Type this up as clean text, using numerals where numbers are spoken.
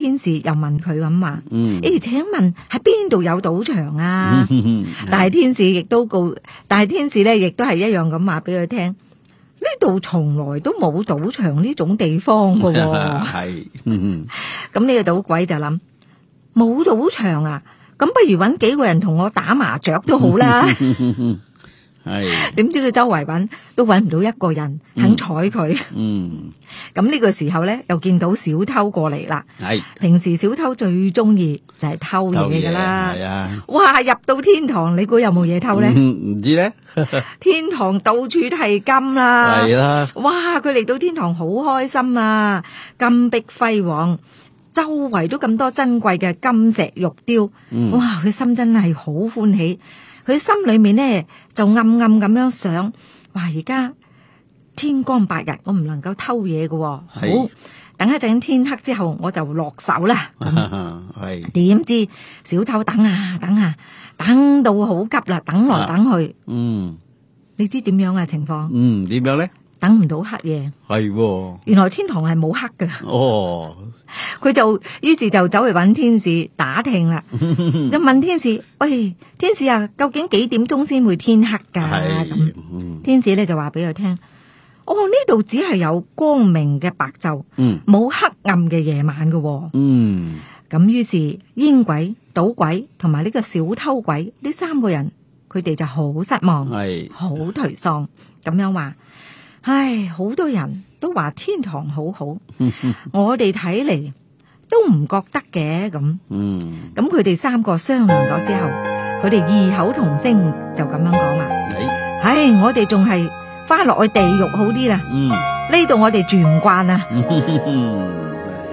天使又問佢咁話，請問喺邊度有賭場啊？大天使亦都大天使咧亦都係一樣咁話俾佢聽，呢度從來都冇賭場呢種地方噶。 係， 咁呢個賭鬼就諗，冇賭場啊，咁不如搵幾個人同我打麻雀都好啦。 係， 點知佢周圍搵都搵唔到一個人肯睬佢。咁呢個時候咧，又見到小偷過嚟啦。 係， 平時小偷最中意就係偷嘢噶啦。 係啊， 哇！入到天堂，你估有冇嘢偷咧？ 唔知咧。 天堂到處係金啦。 係啦。 哇！佢嚟到天堂好開心啊，金碧輝煌，周圍都咁多珍貴嘅金石玉雕。哇！佢心真係好歡喜。佢心裏面呢就暗暗咁樣想，哇！而家天光白日，我唔能夠偷嘢嘅。好，等一陣天黑之後，我就落手啦。 係。 點知小偷等啊等啊，等到好急啦，等來等去。你知點樣嘅情況？ 點樣咧？ 等唔到黑夜。 係。 原來天堂係冇黑嘅。 哦。 佢於是就走去揾天使打聽啦，就問天使：喂，天使啊，究竟幾點鐘先會天黑噶？咁天使咧就話俾佢聽：哦，呢度只係有光明嘅白晝，冇黑暗嘅夜晚嘅。咁於是煙鬼、賭鬼同埋呢個小偷鬼呢三個人，佢哋就好失望，好頹喪咁樣話。唉，好多人都話天堂好好，我哋睇嚟都唔覺得嘅咁。咁佢哋三個商量咗之後，佢哋異口同聲就咁樣講啦。唉，我哋仲係翻落去地獄好啲啦。呢度我哋住唔慣啊。